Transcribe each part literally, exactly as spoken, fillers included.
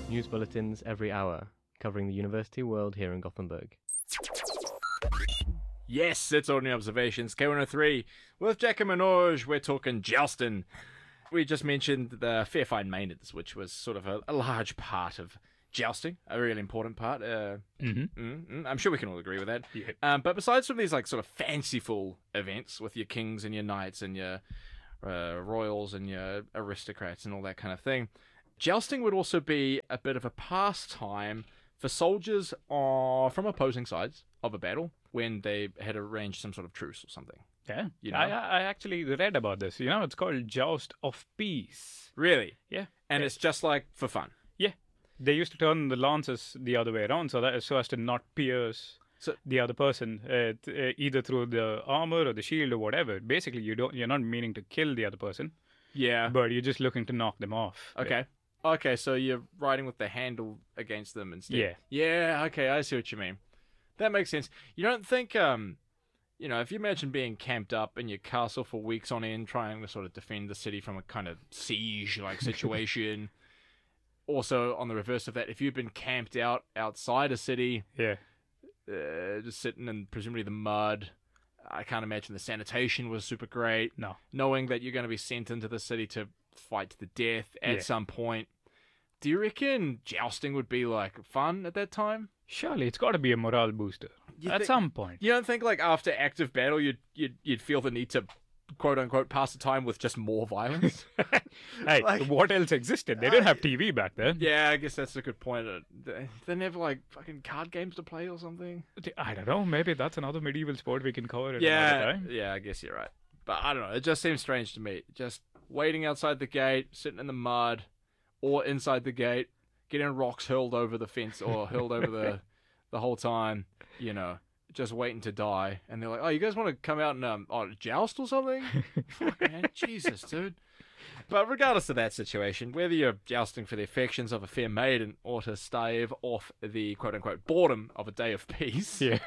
news bulletins every hour, covering the university world here in Gothenburg. Yes, it's Ordinary Observations, K one oh three. With Jack and Manoj, we're talking jousting. We just mentioned the Fair Fight Maynards, which was sort of a, a large part of jousting, a really important part. Uh, Mm-hmm. mm-hmm. I'm sure we can all agree with that. Yeah. Um, but besides from these like sort of fanciful events with your kings and your knights and your uh, royals and your aristocrats and all that kind of thing, jousting would also be a bit of a pastime for soldiers uh, from opposing sides of a battle when they had arranged some sort of truce or something. Yeah. You know? I, I actually read about this. You know, it's called Joust of Peace. Really? Yeah. And Yeah. it's just like for fun. Yeah. They used to turn the lances the other way around so that so as to not pierce So- the other person, uh, th- uh, either through the armor or the shield or whatever. Basically, you don't. You're not meaning to kill the other person, Yeah. but you're just looking to knock them off. Okay. Okay, so you're riding with the handle against them instead. Yeah. Yeah, okay, I see what you mean. That makes sense. You don't think, um, you know, if you imagine being camped up in your castle for weeks on end, trying to sort of defend the city from a kind of siege-like situation. Also, on the reverse of that, if you've been camped out outside a city, Yeah. uh, just sitting in presumably the mud, I can't imagine the sanitation was super great. No. Knowing that you're going to be sent into the city to fight to the death at Yeah. some point. Do you reckon jousting would be like fun at that time? Surely it's got to be a morale booster You at think- some point. You don't think like after active battle you'd you'd you'd feel the need to quote unquote pass the time with just more violence? Hey, Like- what else existed? They didn't have T V back then. Yeah, I guess that's a good point. Uh, They they never like fucking card games to play or something. I don't know. Maybe that's another medieval sport we can cover at Yeah, another time. yeah, I guess you're right. But I don't know. It just seems strange to me. Just waiting outside the gate, sitting in the mud, or inside the gate, getting rocks hurled over the fence or hurled over the the whole time. You know, just waiting to die. And they're like, "Oh, you guys want to come out and um, oh, joust or something?" Fuck, man, Jesus, dude. But regardless of that situation, whether you're jousting for the affections of a fair maiden or to stave off the quote-unquote boredom of a day of peace, Yeah.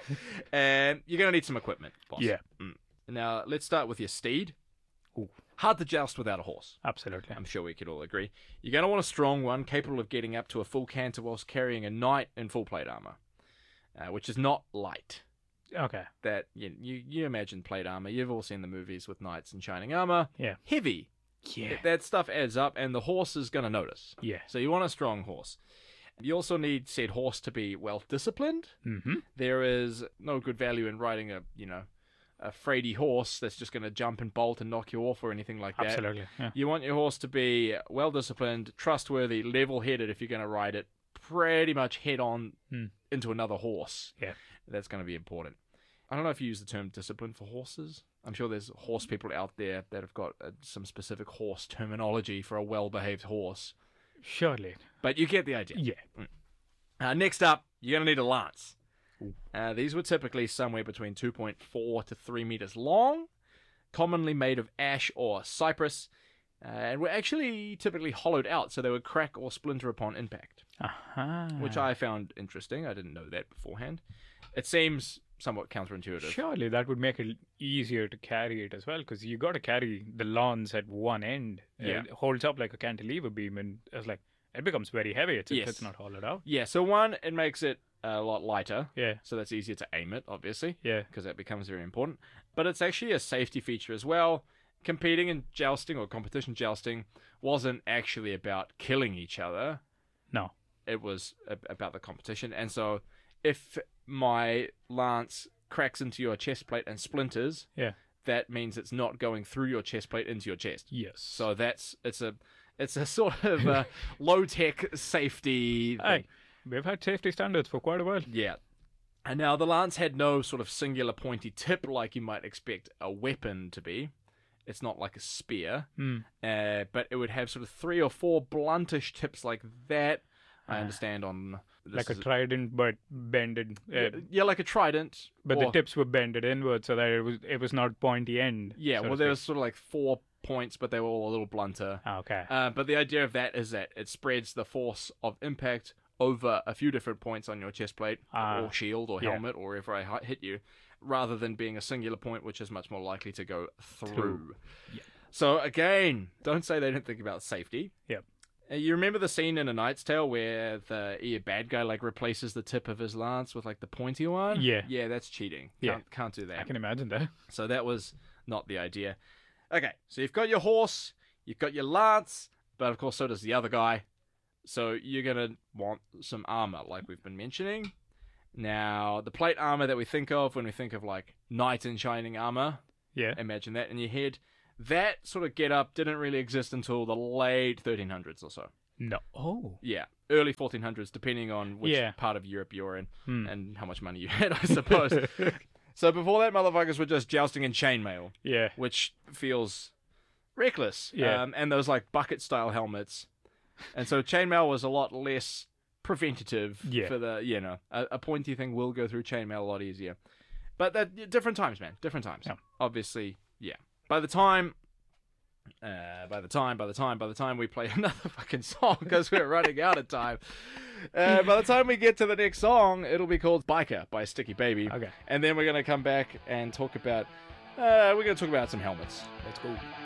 and you're going to need some equipment, boss. Yeah. Mm. Now, let's start with your steed. Ooh. Hard to joust without a horse. Absolutely. I'm sure we could all agree. You're going to want a strong one, capable of getting up to a full canter whilst carrying a knight in full plate armor, uh, which is not light. Okay. That you, you you imagine plate armor. You've all seen the movies with knights in shining armor. Yeah. Heavy. Yeah. That stuff adds up, and the horse is going to notice. Yeah. So you want a strong horse. You also need said horse to be well disciplined. Mm-hmm. There is no good value in riding a you know a fraidy horse that's just going to jump and bolt and knock you off or anything like that. Absolutely. Yeah. You want your horse to be well disciplined, trustworthy, level headed if you're going to ride it pretty much head on Mm. into another horse. Yeah. That's going to be important. I don't know if you use the term discipline for horses. I'm sure there's horse people out there that have got uh, some specific horse terminology for a well-behaved horse. Surely. But you get the idea. Yeah. Uh, next up, you're going to need a lance. Uh, these were typically somewhere between two point four to three meters long, commonly made of ash or cypress, uh, and were actually typically hollowed out so they would crack or splinter upon impact, Aha. which I found interesting. I didn't know that beforehand. It seems somewhat counterintuitive. Surely that would make it easier to carry it as well, because you got to carry the lance at one end. Yeah. It holds up like a cantilever beam, and it's like it becomes very heavy. It's, Yes. it's not hollowed out. Yeah, so one, it makes it a lot lighter. Yeah. So that's easier to aim it, obviously. Yeah. Because that becomes very important. But it's actually a safety feature as well. Competing in jousting or competition jousting wasn't actually about killing each other. No. It was a- about the competition. And so if my lance cracks into your chest plate and splinters, Yeah. that means it's not going through your chest plate into your chest. Yes. So that's it's a it's a sort of uh low tech safety thing. Hey, we've had safety standards for quite a while. Yeah. And now the lance had no sort of singular pointy tip like you might expect a weapon to be. It's not like a spear, Mm. uh, but it would have sort of three or four bluntish tips like that. I understand on this Like a is trident, but bended. Uh, yeah, like a trident. but or- the tips were bended inward so that it was it was not pointy end. Yeah, so well, to there speak. was sort of like four points, but they were all a little blunter. Ah, okay. Uh, but the idea of that is that it spreads the force of impact over a few different points on your chest plate, Ah, or shield, or yeah. helmet, or wherever I hi- hit you, rather than being a singular point, which is much more likely to go through. Through. Yeah. So again, don't say they didn't think about safety. Yep. Uh, You remember the scene in A Knight's Tale where the yeah, bad guy like replaces the tip of his lance with like the pointy one? Yeah. Yeah, that's cheating. Yeah. Can't, can't do that. I can imagine that. So that was not the idea. Okay, so you've got your horse, you've got your lance, but of course so does the other guy. So you're going to want some armor, like we've been mentioning. Now, the plate armor that we think of when we think of like knight in shining armor, Yeah. imagine that in your head. That sort of get-up didn't really exist until the late thirteen hundreds or so. No. Oh. Yeah, early fourteen hundreds, depending on which Yeah. part of Europe you're in Hmm. and how much money you had, I suppose. So before that, motherfuckers were just jousting in chainmail, Yeah. which feels reckless. Yeah. Um, and those like bucket-style helmets. And so chainmail was a lot less preventative Yeah. for the, you know, a, a pointy thing will go through chainmail a lot easier. But that different times, man. Different times. Yeah. Obviously, yeah. By the time, uh, by the time, by the time, by the time we play another fucking song, because we're running out of time. Uh, by the time we get to the next song, it'll be called Biker by Sticky Baby. Okay. And then we're going to come back and talk about, uh, we're going to talk about some helmets. Let's go.